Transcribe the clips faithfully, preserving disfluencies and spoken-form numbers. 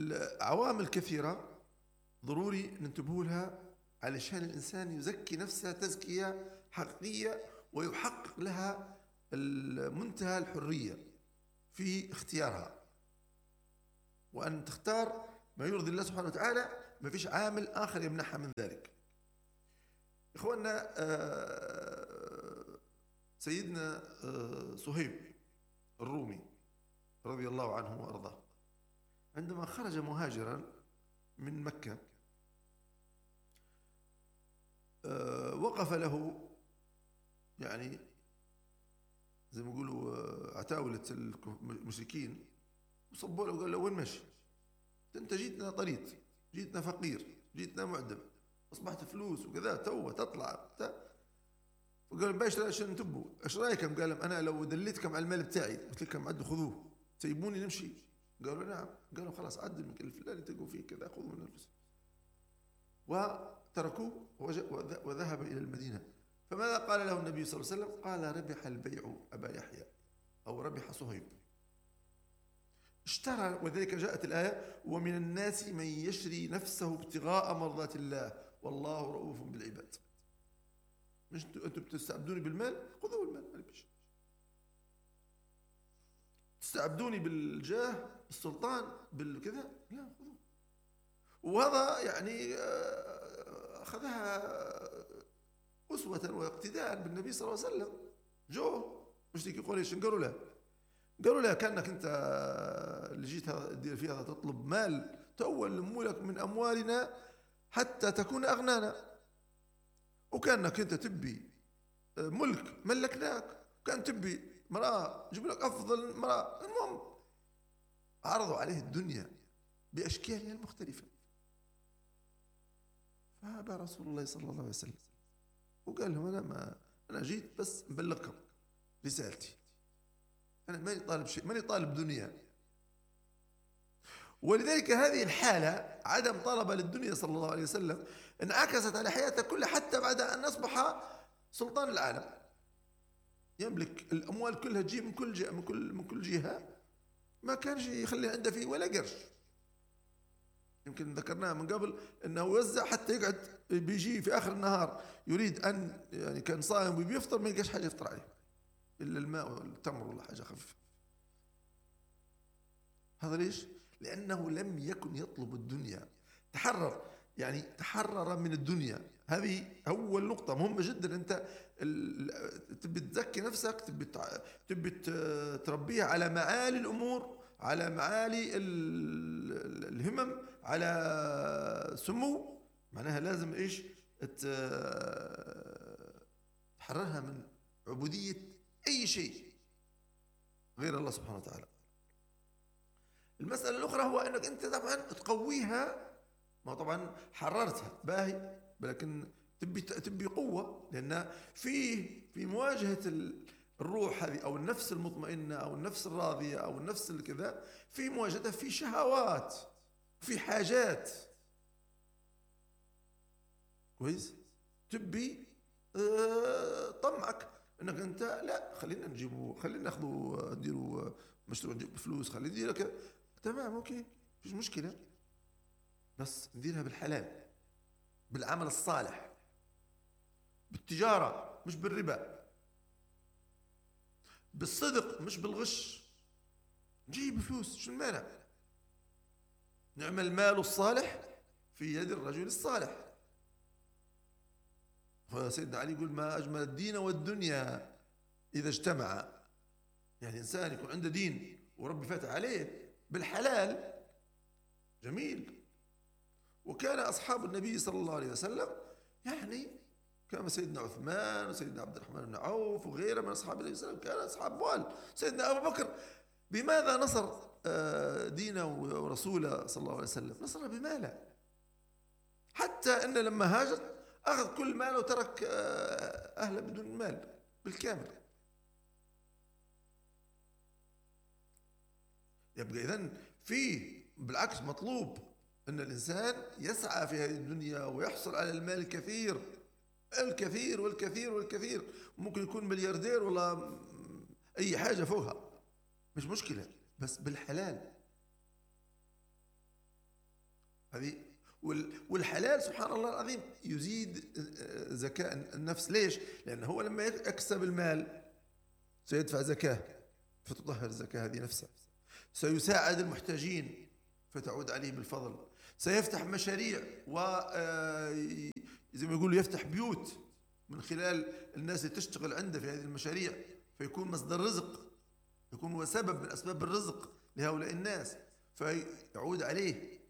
العوامل كثيرة ضروري ننتبه لها علشان الإنسان يزكي نفسه تزكية حقيقية ويحقق لها المنتهى الحرية في اختيارها، وأن تختار ما يرضي الله سبحانه وتعالى، ما فيش عامل آخر يمنعها من ذلك. إخواننا، سيدنا صهيب الرومي رضي الله عنه وأرضاه عندما خرج مهاجرا من مكة وقف له يعني زي ما يقولوا عتاولة المشركين وصبوا له وقال له: وين ماشي؟ انت جيتنا طريد، جيتنا فقير، جيتنا معدم، اصبحت فلوس وكذا توه تطلع. وقال: باش عشان انتبهوا، ايش رايكم؟ قال: انا لو دليتكم على المال بتاعي قلت لكم عدوا خذوه سيبوني نمشي؟ قالوا: نعم. قالوا: خلاص عدوا المكان الفلاني تلقوا فيه كذا خذوا من الفلوس. وتركوه وذهب الى المدينه. فماذا قال له النبي صلى الله عليه وسلم؟ قال: ربح البيع ابا يحيى، او ربح صهيب، اشترى. وذلك جاءت الآية: ومن الناس من يشري نفسه ابتغاء مرضات الله والله رؤوف بالعباد. مش انتم بتستعبدوني بالمال؟ خذوا المال، ما بيش تستعبدوني بالجاه بالسلطان بالكذا، لا خذوه. وهذا يعني أخذها أسوة واقتداء بالنبي صلى الله عليه وسلم. جو مشركي قريش قالوا له قالوا له: كأنك أنت اللي جيت تدير فيها تطلب مال، تأول نمولك من أموالنا حتى تكون أغنانا، وكأنك أنت تبي ملك ملكناك، وكان تبي مرأة جيب لك أفضل مرأة. المهم عرضوا عليه الدنيا بأشكالها المختلفة، فأبى رسول الله صلى الله عليه وسلم وقال لهم: أنا ما أنا جيت بس مبلغكم رسالتي، أنا ماني طالب شيء، ماني طالب دنيا. ولذلك هذه الحالة عدم طلب للدنيا صلى الله عليه وسلم انعكست على حياته كلها حتى بعد أن أصبح سلطان العالم، يملك الأموال كلها تجيب من كل جهة من كل من كل جهة، ما كانش يخلي عنده فيه ولا قرش. يمكن ذكرناها من قبل أنه وزع حتى يقعد بيجي في آخر النهار يريد أن يعني كان صائم وبيفطر ما يلقاش حاجة يفطر عليه إلا الماء والتمر ولا حاجة خفيفة. هذا ليش؟ لأنه لم يكن يطلب الدنيا، تحرر، يعني تحرر من الدنيا. هذه أول نقطة مهمة جدا. أنت تبي تزكي نفسك، تبي تبي تربيها على معالي الأمور، على معالي الهمم، على سمو، معناها لازم إيش؟ تحررها من عبودية أي شيء غير الله سبحانه وتعالى. المسألة الأخرى هو أنك أنت طبعا تقويها، ما طبعا حررتها باهي، لكن تبي تبي قوة، لأن فيه في مواجهة الروح هذه أو النفس المطمئنة أو النفس الراضية أو النفس الكذا، في مواجهتها في شهوات، في حاجات. كويس؟ تبي اه طمعك انك انت لا، خلينا نجيبه، خلينا ناخذه نديروا مشروع نجيب فلوس، خلينا ندير كذا، تمام اوكي مفيش مشكله، بس نديرها بالحلال، بالعمل الصالح، بالتجاره مش بالربا، بالصدق مش بالغش. نجيب فلوس شو المانع؟ نعمل المال الصالح في يد الرجل الصالح. فسيدنا علي يقول: ما أجمل الدين والدنيا إذا اجتمع. يعني إنسان يكون عنده دين وربي فاتح عليه بالحلال جميل. وكان أصحاب النبي صلى الله عليه وسلم يعني كما سيدنا عثمان وسيدنا عبد الرحمن بن عوف وغيره من أصحاب النبي صلى الله عليه وسلم كان أصحاب وال. سيدنا أبو بكر بماذا نصر دينه ورسوله صلى الله عليه وسلم؟ نصر بماله، حتى أن لما هاجر أخذ كل ماله وترك أهله بدون مال بالكامل. يبقى إذن فيه بالعكس مطلوب أن الإنسان يسعى في هذه الدنيا ويحصل على المال الكثير الكثير والكثير والكثير. ممكن يكون ملياردير ولا أي حاجة فوقها، مش مشكلة، بس بالحلال. هذه. والحلال سبحان الله العظيم يزيد زكاة النفس. ليش؟ لأنه هو لما يكسب المال سيدفع زكاة فتطهر الزكاة هذه نفسها، سيساعد المحتاجين فتعود عليه بالفضل، سيفتح مشاريع و زي ما يقولوا يفتح بيوت من خلال الناس اللي تشتغل عنده في هذه المشاريع، فيكون مصدر رزق، يكون هو سبب من أسباب الرزق لهؤلاء الناس فيعود عليه.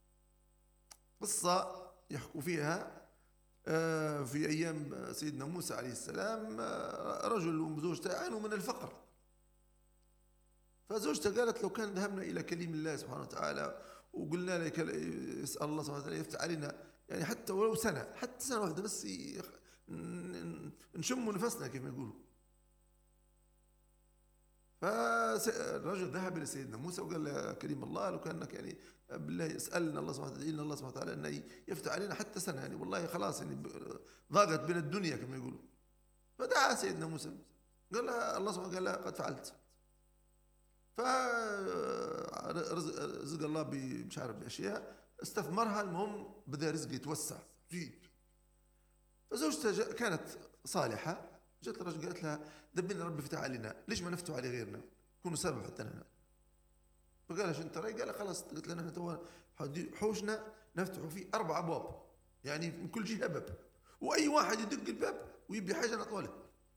قصة يحكوا فيها في أيام سيدنا موسى عليه السلام، رجل وزوجته عانوا من الفقر، فزوجته قالت لو كان ذهبنا إلى كليم الله سبحانه وتعالى وقلنا لك يسأل الله سبحانه وتعالى يفتح علينا، يعني حتى ولو سنة، حتى سنة واحدة بس نشم نفسنا كيف ما يقولوا. فالرجل ذهب إلى سيدنا موسى وقال له كريم الله لو كأنك يعني بالله يسألنا الله سبحانه وتعالى، الله سبحانه وتعالى أن يفتح علينا حتى سنة، يعني والله خلاص يعني ضاقت بين الدنيا كما يقولوا. فدعا سيدنا موسى قال له الله سبحانه قال له قد فعلت. فرزق الله مش عارف بأشياء استثمرها، المهم بدأ رزق يتوسع زيد. فزوجته كانت صالحة، جت الرجل قالت لها دبنا ربي فتح علينا، ليش ما نفتح على غيرنا كونوا سبب حتى لنا. فقال ايش انت راي؟ قال خلاص قلت لنا احنا تو حوشنا نفتحوا فيه اربع ابواب، يعني من كل جهه باب، واي واحد يدق الباب ويبي حاجه نطوله.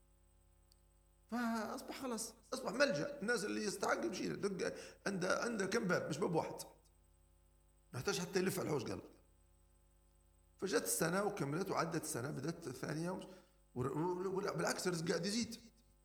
فاصبح خلاص اصبح ملجا، الناس اللي يستحق يمشي دق عنده عنده كم باب مش باب واحد، ما يحتاج حتى يلف على الحوش. قال فجت السنه وكملت وعدت السنه، بدت الثانيه بالعكس الرزق قاعد يزيد.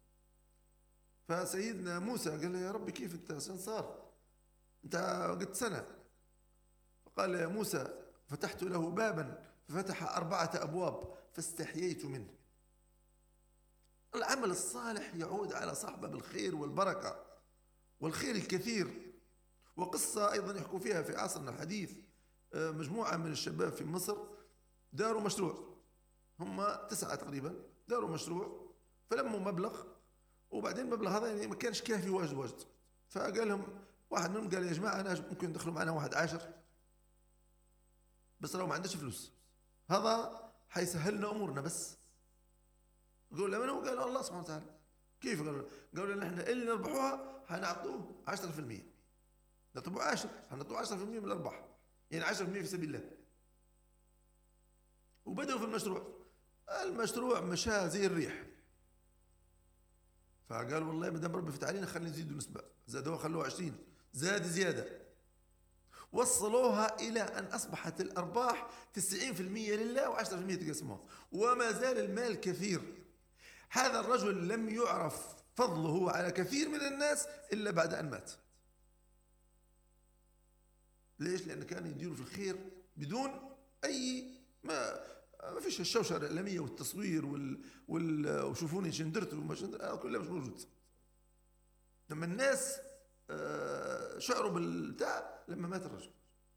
فسيدنا موسى قال له يا ربي كيف انت صار انت قد سنه؟ فقال يا موسى فتحت له بابا ففتح اربعه ابواب فاستحييت منه. العمل الصالح يعود على صاحبه بالخير والبركه والخير الكثير. وقصه ايضا يحكوا فيها في عصرنا الحديث، مجموعه من الشباب في مصر داروا مشروع، هم تسعه تقريبا، داروا مشروع فلموا مبلغ، وبعدين المبلغ هذا يعني ما كانش كافي واجد واجد، فقال لهم واحد منهم قال يا جماعه انا ممكن تدخلوا معنا واحد عاشر بس لو ما عندش فلوس، هذا حيسهل لنا امورنا. بس قالوا له من هو؟ قال الله سبحانه وتعالى. كيف؟ قالوا قالوا لنا احنا اللي نربحوها حنعطوه عشرة بالمئة، نطلبوا عشرة حنعطوه عشرة بالمئة من الارباح، يعني عشرة بالمئة في سبيل الله. وبدأوا في المشروع، المشروع مشى زي الريح. فقال والله ما دام ربي فتح علينا خلينا نزيدوا نسبة، زادوها خلوها عشرين، زاد زيادة، وصلوها إلى أن أصبحت الأرباح تسعين بالمئة لله وعشرة بالمئة تقسموها، وما زال المال كثير. هذا الرجل لم يعرف فضله على كثير من الناس إلا بعد أن مات. ليش؟ لأنه كان يديروا في الخير بدون أي ما ما فيش الشوشرة الإعلامية والتصوير وال وال وشوفوني شندرت وما شندرت كلها مش موجود. لما الناس شعروا بالبتاع لما مات الرجل.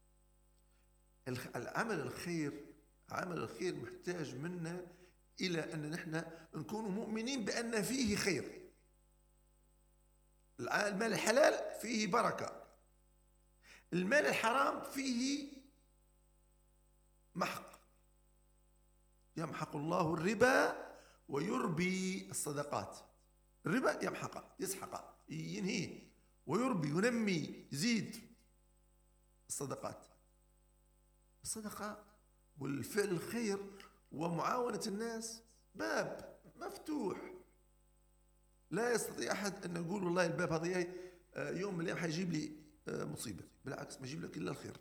العمل الخير، عمل الخير محتاج منا إلى أن نحن نكون مؤمنين بأن فيه خير. المال الحلال فيه بركة، المال الحرام فيه محق. يمحق الله الربا ويربي الصدقات. الربا يمحق يسحق ينهيه، ويربي ينمي يزيد الصدقات. الصدقة والفعل الخير ومعاونة الناس باب مفتوح، لا يستطيع أحد أن يقول والله الباب هذا يوم من الأيام حيجيب لي مصيبة، بالعكس ما يجيب لك إلا الخير.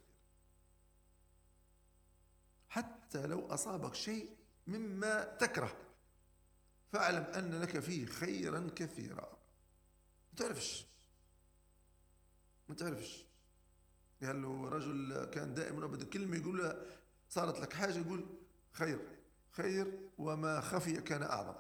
حتى لو أصابك شيء مما تكره فاعلم أن لك فيه خيرا كثيرا. ما تعرفش ما تعرفش قال له رجل كان دائما أبدا كلمة يقول له صارت لك حاجة يقول خير خير وما خفي كان أعظم.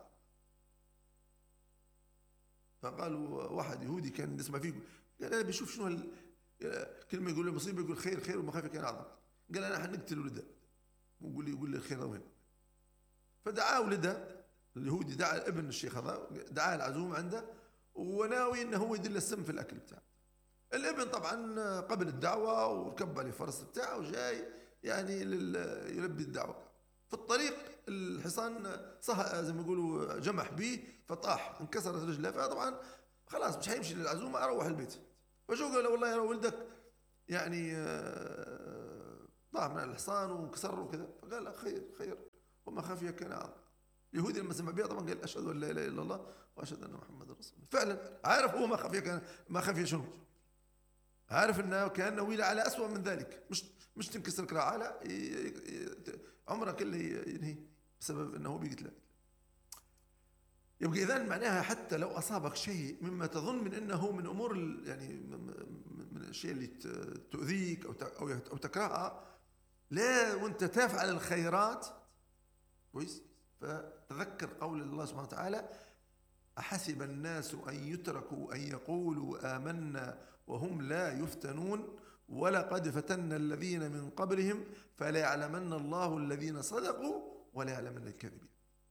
فقالوا واحد يهودي كان يسمع فيه قال أنا بشوف شنو كلمة يقول له مصيبة يقول خير خير وما خفي كان أعظم. قال أنا حنقتل ولده ويقول لي يقول لي الخير وين. فدعاه ولده اليهودي، دعا ابن الشيخ هذا، دعاه العزوم عنده وناوي انه هو يدل السم في الاكل بتاعه. الابن طبعا قبل الدعوة وركب على الفرس بتاعه وجاي يعني يلبي الدعوة. في الطريق الحصان صح زي ما يقولوا جمح به فطاح انكسرت رجله، فطبعا خلاص مش هيمشي للعزومة، أروح البيت. فشو قال له والله يا ولدك يعني طاح من الحصان وانكسر وكذا. فقال له خير خير وما خفي كان أعظم. اليهودي لما سمع بها طبعا قال أشهد أن لا إله إلا الله وأشهد أن محمد رسول الله. فعلا عارف هو ما خفي كان ما خفي شنو، عارف انه كان ناوي على أسوأ من ذلك، مش مش تنكسر كراعه، لا عمره كله ينهي بسبب انه بيقتله. يبقى اذا معناها حتى لو اصابك شيء مما تظن من انه من امور يعني من الشيء اللي تؤذيك او او تكرهها، لا وانت تفعل الخيرات كويس. فتذكر قول الله سبحانه وتعالى: أحسب الناس أن يتركوا أن يقولوا آمنا وهم لا يفتنون ولقد فتنا الذين من قبلهم فليعلمن الله الذين صدقوا وليعلمن الكاذبين.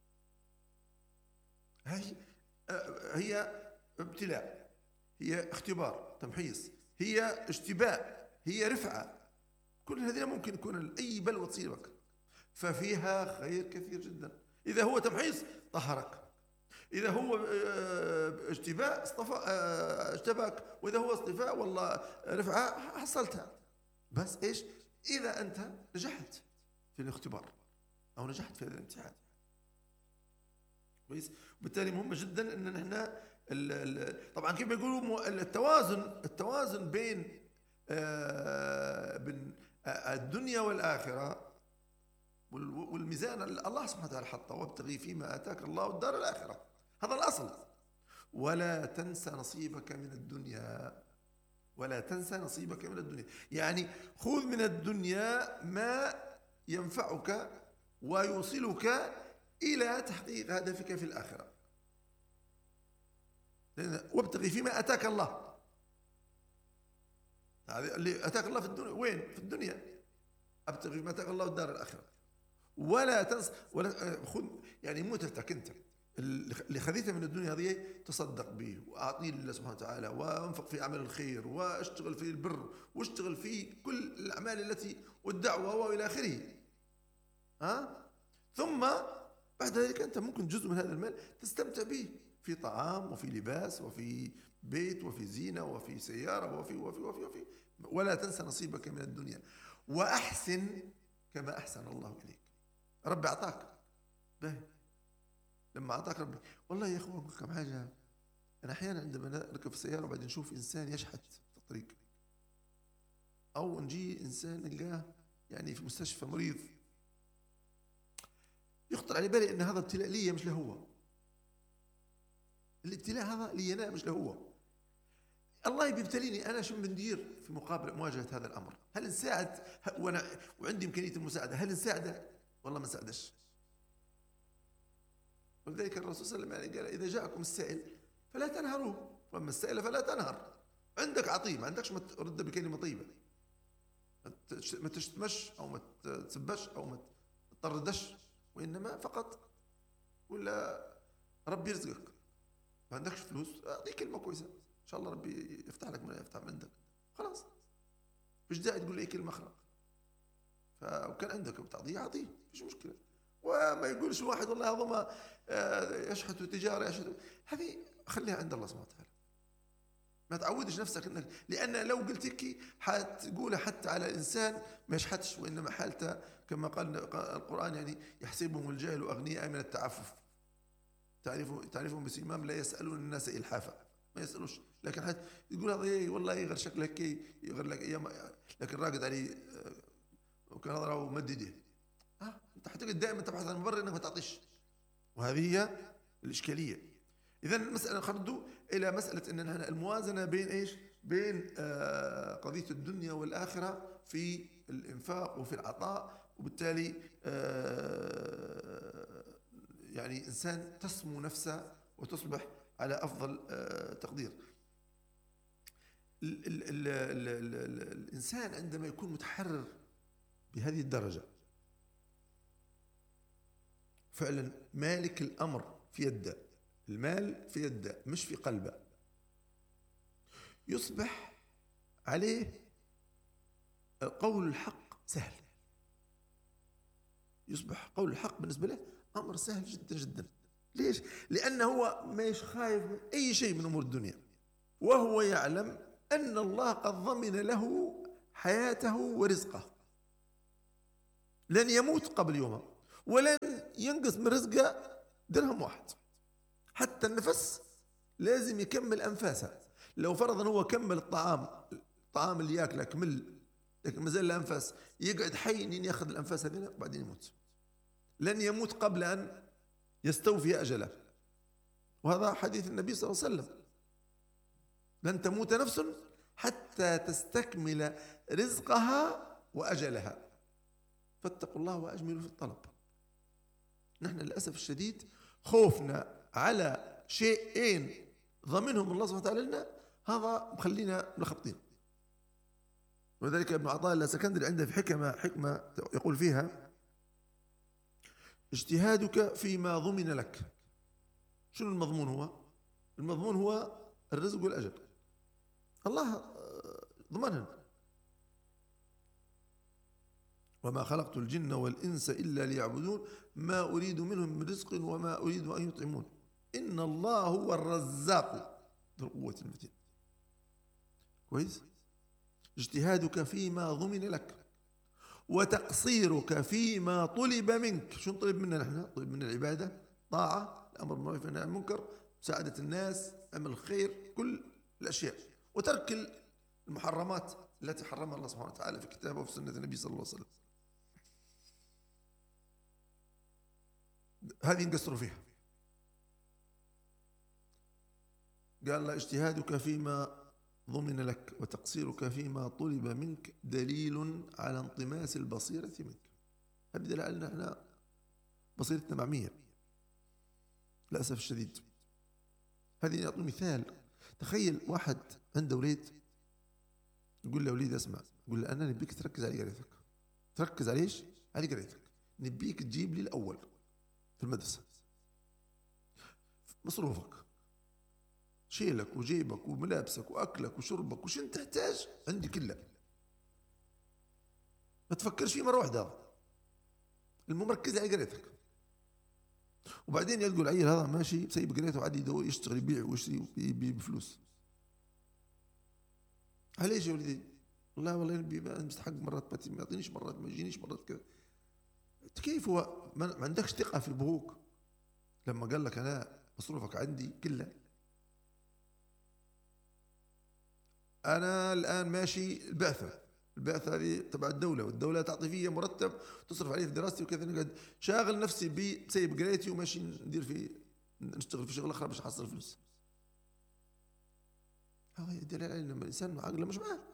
هي هي ابتلاء، هي اختبار تمحيص، هي اشتباء، هي رفعة. كل هذه ممكن يكون أي بلوى تصيبك، ففيها خير كثير جدا. إذا هو تمحيص طهرك، إذا هو اجتباء اصطفى اجتباك، وإذا هو اصطفاء والله رفعة حصلتها. بس إيش؟ إذا أنت نجحت في الاختبار أو نجحت في هذا الامتحان كويس. وبالتالي مهم جدا أن نحن طبعا كيف بيقولوا التوازن التوازن بين بين الدنيا والآخرة والميزان الله سبحانه وتعالى حطه: وابتغي فيما آتاك الله الدار الآخرة. هذا الأصل. ولا تنسى نصيبك من الدنيا، ولا تنسى نصيبك من الدنيا، يعني خذ من الدنيا ما ينفعك ويوصلك إلى تحقيق هدفك في الآخرة. وابتغي فيما أتاك الله، هذا اللي أتاك الله في الدنيا. وين؟ في الدنيا. أبتغي فيما أتاك الله الدار الآخرة. ولا تنسى ولا خذ يعني موتتك أنت اللي خذيته من الدنيا هذه تصدق به وأعطيه لله سبحانه وتعالى، وانفق في أعمال الخير، واشتغل في البر، واشتغل في كل الأعمال التي والدعوة وإلى آخره. ها؟ ثم بعد ذلك أنت ممكن جزء من هذا المال تستمتع به في طعام وفي لباس وفي بيت وفي زينة وفي سيارة وفي وفي وفي وفي. ولا تنسى نصيبك من الدنيا وأحسن كما أحسن الله إليك. ربي أعطاك باهي، لما أعطاك ربي والله يا أخوان كم حاجة. أنا أحيانا عندما نركب في السيارة وبعدين نشوف إنسان يشحت في الطريق، أو نجي إنسان نلقاه يعني في مستشفى مريض، يخطر على بالي أن هذا ابتلاء لي مش له هو. الابتلاء هذا لي أنا مش له هو. الله بيبتليني أنا، شو بندير في مقابل مواجهة هذا الأمر؟ هل نساعد وأنا وعندي إمكانية المساعدة؟ هل نساعده والله ما نساعدش؟ ولذلك الرسول صلى الله عليه وسلم قال: إذا جاءكم السائل فلا تنهروه، وأما السائل فلا تنهر. عندك عطيه، ما عندكش ما ترد بكلمة طيبة، ما تشتمش أو ما تسبش أو ما تطردش، وإنما فقط ولا ربي يرزقك. ما عندكش فلوس أعطيه كلمة كويسة إن شاء الله ربي يفتح لك من يفتح من عندك، خلاص مش داعي تقول لي كلمة أخرى. فكان عندك بتعطيه أعطيه مفيش مشكلة. وما يقولش واحد والله هذا ما يشحت تجارة يشحت، هذه خليها عند الله سبحانه وتعالى. ما تعودش نفسك انك، لان لو قلت لك حتقولها حتى على الانسان ما يشحتش، وانما حالته كما قال القرآن يعني يحسبهم الجاهل اغنياء من التعفف، تعرفهم تعرفهم بسيماهم لا يسألون الناس إلحافا، ما يسألوش. لكن حتى يقول هذا ايه والله غير شكلك غير لك ايام، لكن راقد عليه وكان هذا راهو مد يديه. اه انت حتقعد دائما تبحث عن مبرر انك ما تعطيش، وهذه هي الاشكاليه. اذا المساله خردوا الى مساله ان الموازنه بين ايش؟ بين آه قضيه الدنيا والاخره في الانفاق وفي العطاء، وبالتالي آه يعني انسان تسمو نفسه وتصبح على افضل آه تقدير. ال ال ال ال ال ال الانسان عندما يكون متحرر بهذه الدرجه فعلا مالك الأمر في يده، المال في يده مش في قلبه، يصبح عليه قول الحق سهل، يصبح قول الحق بالنسبة له أمر سهل جدا جدا. ليش؟ لأنه هو مش خايف من أي شيء من أمور الدنيا، وهو يعلم أن الله قد ضمن له حياته ورزقه، لن يموت قبل يومه، ولن ينقص من رزقه درهم واحد. حتى النفس لازم يكمل أنفاسه. لو فرضا هو كمل الطعام الطعام اللي ياكله كمل، لكن ما زال له أنفاس، يقعد حي إن ياخذ الأنفاس هذين وبعدين يموت. لن يموت قبل أن يستوفي أجله، وهذا حديث النبي صلى الله عليه وسلم: لن تموت نفس حتى تستكمل رزقها وأجلها، فاتقوا الله وأجملوا في الطلب. نحن للأسف الشديد خوفنا على شيئين ضمنهم الله سبحانه وتعالى لنا، هذا مخلينا ملخبطين. ولذلك ابن عطاء السكندري عنده في حكمة حكمة يقول فيها: اجتهادك فيما ضمن لك. شنو المضمون؟ هو المضمون هو الرزق والأجل، الله ضمنهم: وما خلقت الجن والإنس إلا ليعبدون ما أريد منهم من رزق وما أريد أن يطعمون إن الله هو الرزاق ذو القوة المتين. كويس؟ اجتهادك فيما ضمن لك، وتقصيرك فيما طلب منك. شنو طلب منا نحن؟ طلب منا العبادة، طاعة، الأمر بالمعروف والنهي عن المنكر، مساعدة الناس، عمل الخير، كل الأشياء، وترك المحرمات التي حرمها الله سبحانه وتعالى في كتابه وفي سنة النبي صلى الله عليه وسلم. هذه نقصروا فيها. قال: لا، اجتهادك فيما ضمن لك وتقصيرك فيما طلب منك دليل على انطماس البصيرة منك. هذا دليل على أن احنا بصيرتنا معمية للأسف الشديد. هذه أعطي مثال. تخيل واحد عنده وليد، يقول له: وليد اسمع، يقول له: أنا نبيك تركز على قرايتك. تركز على إيش؟ على قرايتك. نبيك تجيب لي الأول في المدرسة، مصروفك، شيلك وجيبك وملابسك وأكلك وشربك وشن تحتاج عندي كله، ما تفكرش فيه مرة واحدة. المركز على قرايتك. وبعدين يقول العيل هذا ماشي سيب قرايته وعادي يدور يشتغل يبيع ويشتري بفلوس. عليش يا ولدي؟ والله والله نبي مستحق مرات ما يعطينيش، مرات ما يجينيش، مرات كذا. كيف هو ما عندكش ثقة في أبوك لما قال لك أنا مصروفك عندي كله؟ أنا الآن ماشي البعثة، البعثة هذه تبع الدولة، والدولة تعطي فيها مرتب تصرف عليه في دراستي وكذا، نقعد شاغل نفسي بسيب قرايتي وماشي ندير في نشتغل في شغل آخر باش نحصل فلوس. هذا يدل على أن الإنسان عقله مش معاه.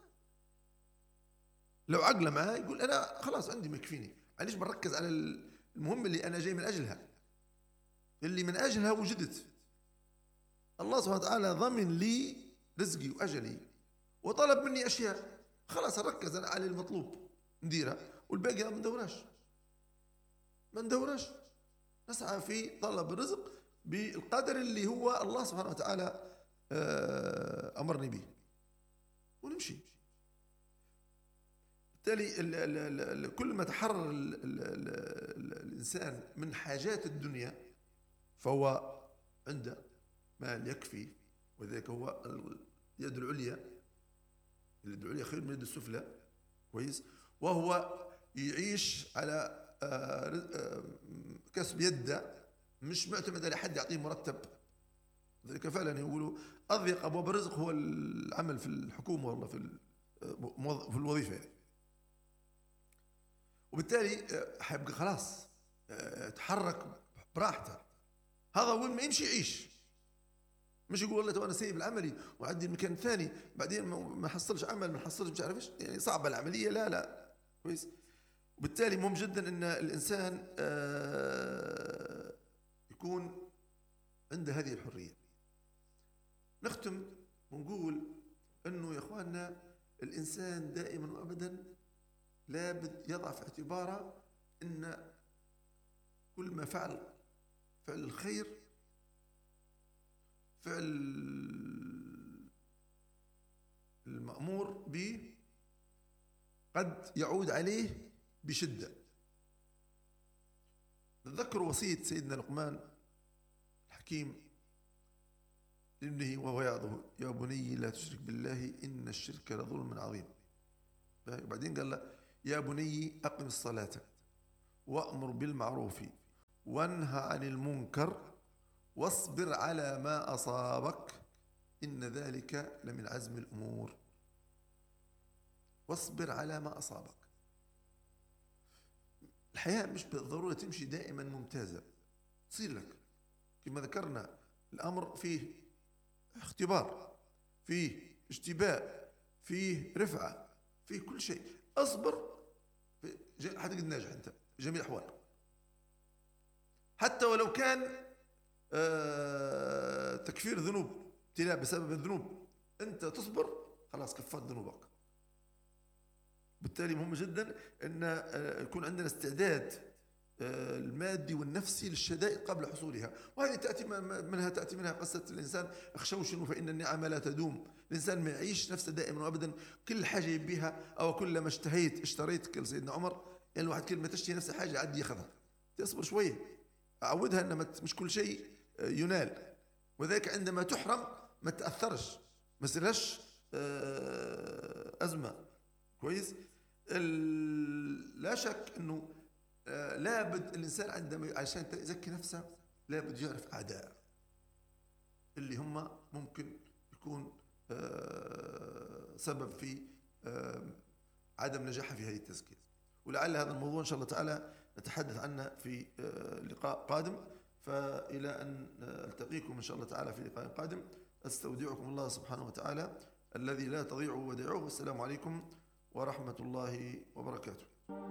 لو عقله معاه يقول أنا خلاص عندي ما يكفيني، علاش بنركز على المهم اللي أنا جاي من أجلها، اللي من أجلها وجدت. الله سبحانه وتعالى ضمن لي رزقي وأجلي وطلب مني أشياء، خلاص أركز أنا على المطلوب نديرها، والباقي ما ندورش ما ندورش نسعى في طلب الرزق بالقدر اللي هو الله سبحانه وتعالى أمرني به ونمشي. بالتالي كل ما تحرر ال ال ال الإنسان من حاجات الدنيا فهو عنده مال يكفي، وذلك هو اليد العليا، اليد العليا خير من اليد السفلى. كويس؟ وهو يعيش على كسب يده، مش معتمد على حد يعطيه مرتب. ذلك فعلا يقولوا أضيق أبواب الرزق هو العمل في الحكومة والله في في الوظيفة يعني. وبالتالي حيبقى خلاص يتحرك براحته. هذا وين ما يمشي يعيش، مش يقول والله تو انا سايب العملي وعندي المكان الثاني بعدين ما حصلش عمل ما حصلش مش عارف ايش، يعني صعبه العمليه. لا لا كويس. وبالتالي مهم جدا ان الانسان يكون عنده هذه الحريه. نختم ونقول انه يا اخواننا الانسان دائما وابدا لابد يضع في اعتباره ان كل ما فعل فعل الخير، فعل المأمور به قد يعود عليه بشدة. نتذكر وصية سيدنا لقمان الحكيم لابنه وهو يعظه: يا بني لا تشرك بالله إن الشرك لظلم عظيم. وبعدين قال له: يا بني أقم الصلاة وأمر بالمعروف وانهى عن المنكر واصبر على ما أصابك إن ذلك لمن عزم الأمور. واصبر على ما أصابك. الحياة مش بالضرورة تمشي دائما ممتازة، تصير لك كما ذكرنا الأمر فيه اختبار، فيه اشتباء، فيه رفعة، فيه كل شيء. أصبر حتجد ناجح أنت في جميع الأحوال، حتى ولو كان آه تكفير ذنوب، ابتلاء بسبب الذنوب، أنت تصبر خلاص كفرت ذنوبك. بالتالي مهم جدا أن يكون عندنا استعداد المادي والنفسي للشدائد قبل حصولها. وهذه تأتي منها تأتي منها قصة الإنسان: اخشوشن فإن النعم لا تدوم. الإنسان ما يعيش نفسه دائما وأبدا كل حاجة يبيها، أو كلما اشتهيت اشتريت. كل سيدنا عمر يعني الواحد كل ما تشتهي نفسه حاجة عاد ياخذها، تصبر شوية، أعودها أن مش كل شيء ينال. وذلك عندما تحرم ما تأثرش، ما يصيرش أزمة. كويس. لا شك أنه لابد الإنسان عندما عشان يزكي نفسه لابد يعرف أعداء اللي هم ممكن يكون سبب في عدم نجاحه في هذه التزكية. ولعل هذا الموضوع إن شاء الله تعالى نتحدث عنه في لقاء قادم. فإلى أن ألتقيكم إن شاء الله تعالى في لقاء قادم، أستودعكم الله سبحانه وتعالى الذي لا تضيع ودائعه. والسلام عليكم ورحمة الله وبركاته.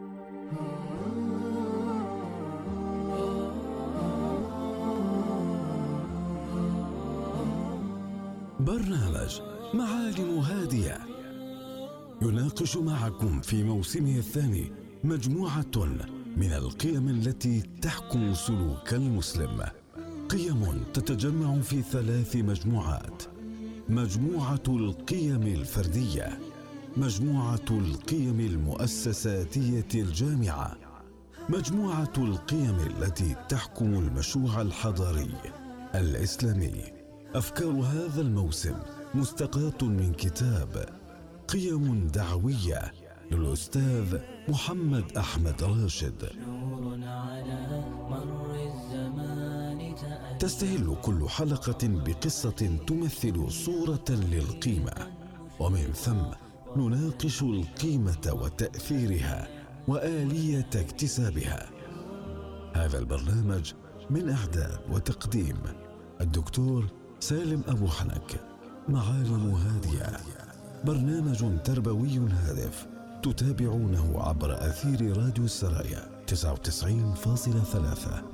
برنامج معالم هادية يناقش معكم في موسمه الثاني مجموعة من القيم التي تحكم سلوك المسلم. قيم تتجمع في ثلاث مجموعات: مجموعة القيم الفردية، مجموعة القيم المؤسساتية الجامعة، مجموعة القيم التي تحكم المشروع الحضاري الإسلامي. أفكار هذا الموسم مستقاة من كتاب قيم دعوية للأستاذ محمد أحمد راشد. تستهل كل حلقة بقصة تمثل صورة للقيمة، ومن ثم نناقش القيمة وتأثيرها وآلية اكتسابها. هذا البرنامج من إعداد وتقديم الدكتور سالم أبو حنك. معالم هادية برنامج تربوي هادف تتابعونه عبر أثير راديو السرايا تسعة وتسعين فاصلة ثلاثة.